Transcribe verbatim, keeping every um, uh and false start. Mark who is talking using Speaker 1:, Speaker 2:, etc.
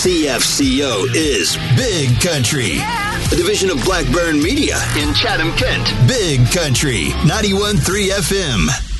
Speaker 1: C F C O is Big Country, a division of Blackburn Media in Chatham, Kent. Big Country, ninety-one point three F M.